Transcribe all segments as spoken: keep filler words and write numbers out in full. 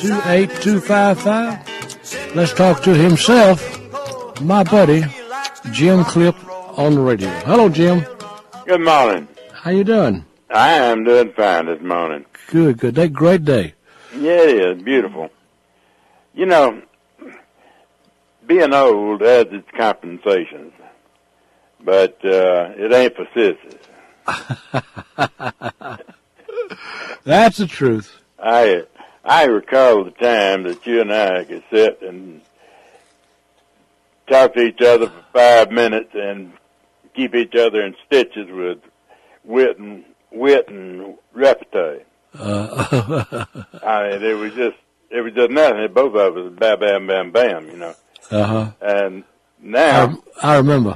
two eight two five five. Let's talk to himself, my buddy, Jim Clip on the radio. Hello, Jim. Good morning. How you doing? I am doing fine this morning. Good, good day. Great day. Yeah, it is. Beautiful. You know, being old has its compensations, but uh, it ain't for sissies. That's the truth. I I recall the time that you and I could sit and talk to each other for five minutes and keep each other in stitches with wit and wit and repartee. Uh, I mean, it was just it was just nothing. Both of us, bam, bam, bam, bam, you know. uh-huh. And now, I, I remember.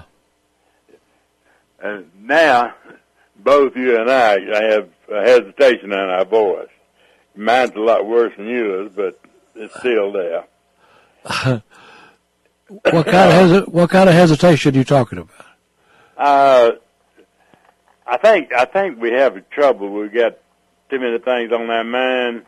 And now, both you and I, I have a hesitation in our voice. Mine's a lot worse than yours, but it's still there. What kind of hesi- what kind of hesitation are you talking about? Uh, I think I think we have trouble. We got too many things on our mind.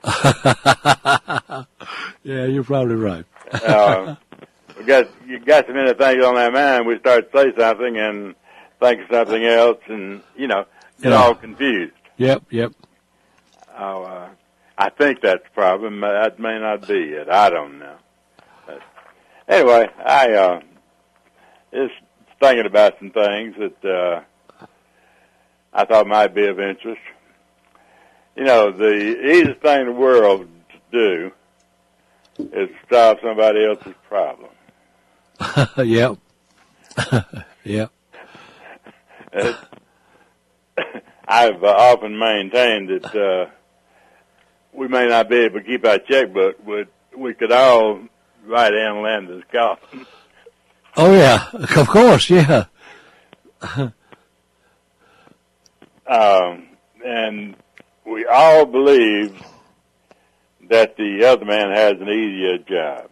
Yeah, you're probably right. uh, we got you got too many things on our mind. We start to say something and think of something else, and you know, get Yeah. all confused. Yep, yep. Oh, uh, I think that's the problem. That may not be it. I don't know. But anyway, I uh, just thinking about some things that uh, I thought might be of interest. You know, the easiest thing in the world to do is solve somebody else's problem. Yep. Yep. It, I've uh, often maintained that uh, we may not be able to keep our checkbook, but we could all write Ann Landon's coffin. Oh, yeah. Of course, yeah. um, and we all believe that the other man has an easier job.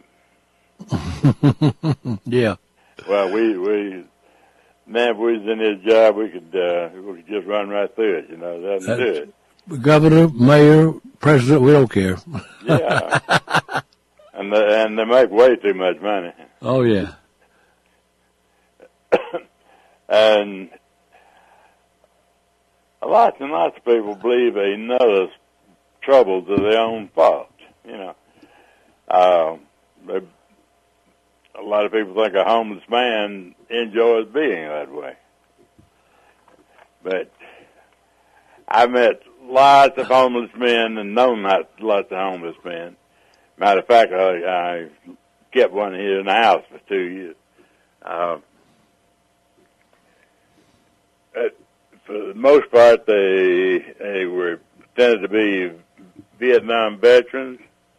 Yeah. Well, we, we, man, if we was in his job, we could, uh, we could just run right through it, you know, that's Uh, do it. Governor, mayor, president, we don't care. Yeah. and, the, and they make way too much money. Oh, yeah. And lots and lots of people believe another's troubles are their own fault, you know. Uh, they, a lot of people think a homeless man enjoys being that way. But I met lots of homeless men and known lots of homeless men. Matter of fact, I, I kept one here in the house for two years. Uh, for the most part, they they were tended to be Vietnam veterans,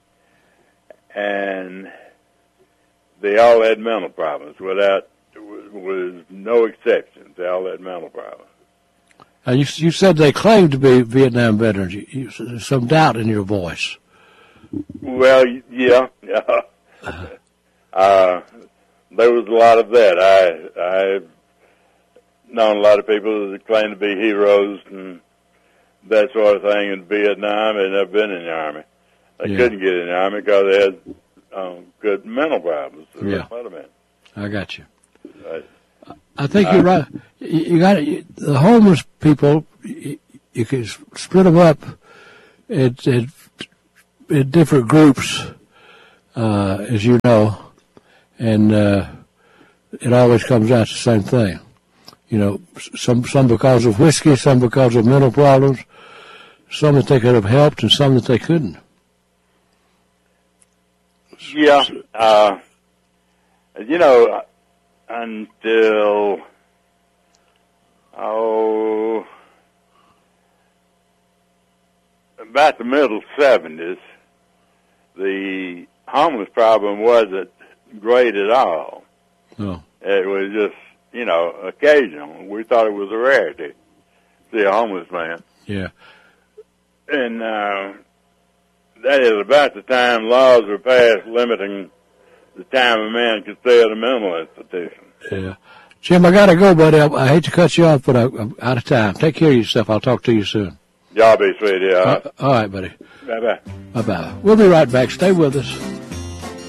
and they all had mental problems. Without was no exceptions, they all had mental problems. Uh, you, you said they claimed to be Vietnam veterans. You, you, there's some doubt in your voice. Well, yeah, yeah. uh, there was a lot of that. I I've known a lot of people that claim to be heroes and that sort of thing in Vietnam. They've never been in the Army. They Yeah. couldn't get in the Army because they had um, good mental problems. Yeah. What I mean. I got you. Right. I think you're right. You, you got you, the homeless people. You, you can split them up in, in, in different groups, uh, as you know, and uh, it always comes out the same thing. You know, some some because of whiskey, some because of mental problems, some that they could have helped, and some that they couldn't. Yeah. Uh, you know, until, oh, about the middle seventies, the homeless problem wasn't great at all. Oh. It was just, you know, occasional. We thought it was a rarity to see a homeless man. Yeah. And uh, that is about the time laws were passed limiting the time a man could stay at a mental institution. Yeah. Jim, I got to go, buddy. I, I hate to cut you off, but I, I'm out of time. Take care of yourself. I'll talk to you soon. Y'all be sweet, yeah. Uh, all right, buddy. Bye-bye. Bye-bye. We'll be right back. Stay with us.